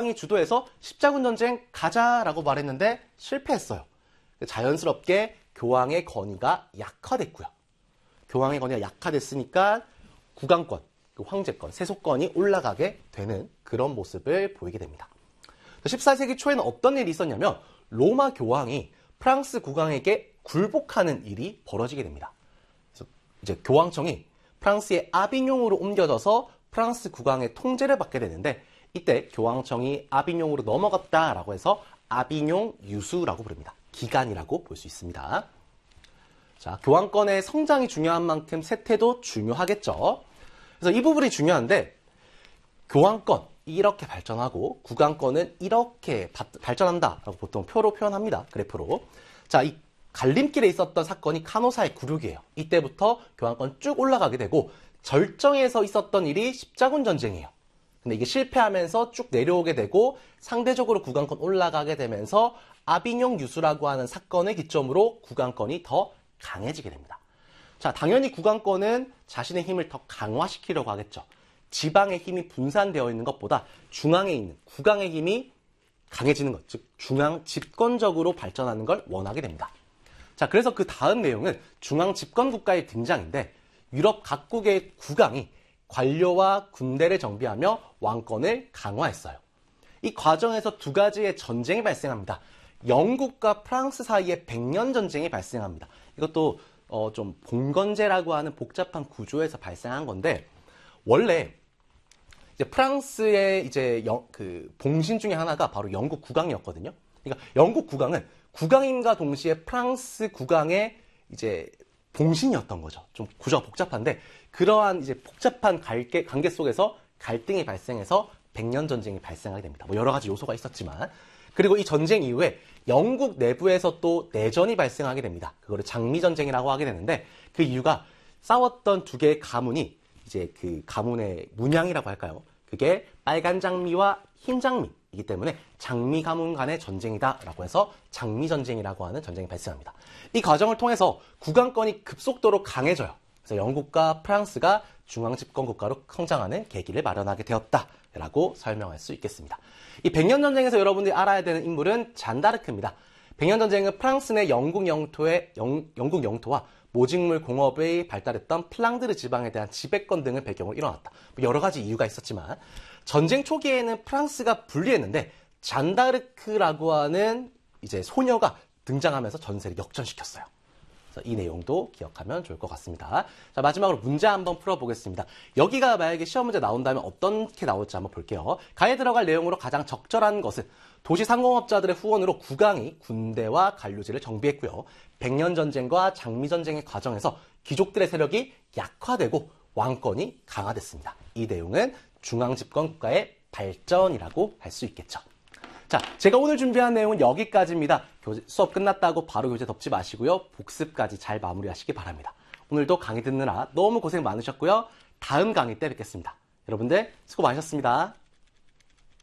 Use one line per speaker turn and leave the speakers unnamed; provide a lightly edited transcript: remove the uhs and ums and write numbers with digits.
교황이 주도해서 십자군 전쟁 가자라고 말했는데 실패했어요. 자연스럽게 교황의 권위가 약화됐고요. 교황의 권위가 약화됐으니까 국왕권, 황제권, 세속권이 올라가게 되는 그런 모습을 보이게 됩니다. 14세기 초에는 어떤 일이 있었냐면 로마 교황이 프랑스 국왕에게 굴복하는 일이 벌어지게 됩니다. 그래서 이제 교황청이 프랑스의 아비뇽으로 옮겨져서 프랑스 국왕의 통제를 받게 되는데 이때 교황청이 아비뇽으로 넘어갔다라고 해서 아비뇽 유수라고 부릅니다. 기간이라고 볼 수 있습니다. 자, 교황권의 성장이 중요한 만큼 세태도 중요하겠죠. 그래서 이 부분이 중요한데 교황권 이렇게 발전하고 국왕권은 이렇게 발전한다라고 보통 표로 표현합니다. 그래프로. 자, 이 갈림길에 있었던 사건이 카노사의 굴욕이에요. 이때부터 교황권 쭉 올라가게 되고 절정에서 있었던 일이 십자군 전쟁이에요. 근데 이게 실패하면서 쭉 내려오게 되고 상대적으로 국왕권 올라가게 되면서 아비뇽 유수라고 하는 사건을 기점으로 국왕권이 더 강해지게 됩니다. 자, 당연히 국왕권은 자신의 힘을 더 강화시키려고 하겠죠. 지방의 힘이 분산되어 있는 것보다 중앙에 있는 국왕의 힘이 강해지는 것, 즉 중앙 집권적으로 발전하는 걸 원하게 됩니다. 자, 그래서 그 다음 내용은 중앙 집권 국가의 등장인데 유럽 각국의 국왕이 관료와 군대를 정비하며 왕권을 강화했어요. 이 과정에서 두 가지의 전쟁이 발생합니다. 영국과 프랑스 사이에 100년 전쟁이 발생합니다. 이것도 좀 봉건제라고 하는 복잡한 구조에서 발생한 건데 원래 이제 프랑스의 이제 그 봉신 중에 하나가 바로 영국 국왕이었거든요. 그러니까 영국 국왕은 국왕임과 동시에 프랑스 국왕의 이제 봉신이었던 거죠. 좀 구조가 복잡한데 그러한 이제 복잡한 관계 속에서 갈등이 발생해서 100년 전쟁이 발생하게 됩니다. 뭐 여러 가지 요소가 있었지만 그리고 이 전쟁 이후에 영국 내부에서 또 내전이 발생하게 됩니다. 그거를 장미전쟁이라고 하게 되는데 그 이유가 싸웠던 두 개의 가문이 이제 그 가문의 문양이라고 할까요? 그게 빨간 장미와 흰 장미이기 때문에 장미 가문 간의 전쟁이다라고 해서 장미전쟁이라고 하는 전쟁이 발생합니다. 이 과정을 통해서 국왕권이 급속도로 강해져요. 그래서 영국과 프랑스가 중앙집권 국가로 성장하는 계기를 마련하게 되었다라고 설명할 수 있겠습니다. 이 백년 전쟁에서 여러분들이 알아야 되는 인물은 잔다르크입니다. 백년 전쟁은 프랑스 내 영국 영토와 모직물 공업이 발달했던 플랑드르 지방에 대한 지배권 등을 배경으로 일어났다. 여러 가지 이유가 있었지만 전쟁 초기에는 프랑스가 불리했는데 잔다르크라고 하는 이제 소녀가 등장하면서 전세를 역전시켰어요. 그래서 이 내용도 기억하면 좋을 것 같습니다. 자, 마지막으로 문제 한번 풀어보겠습니다. 여기가 만약에 시험 문제 나온다면 어떻게 나올지 한번 볼게요. 가에 들어갈 내용으로 가장 적절한 것은 도시 상공업자들의 후원으로 국왕이 군대와 관료제를 정비했고요. 백년전쟁과 장미전쟁의 과정에서 귀족들의 세력이 약화되고 왕권이 강화됐습니다. 이 내용은 중앙집권 국가의 발전이라고 할 수 있겠죠. 자, 제가 오늘 준비한 내용은 여기까지입니다. 수업 끝났다고 바로 교재 덮지 마시고요. 복습까지 잘 마무리하시기 바랍니다. 오늘도 강의 듣느라 너무 고생 많으셨고요. 다음 강의 때 뵙겠습니다. 여러분들 수고 많으셨습니다.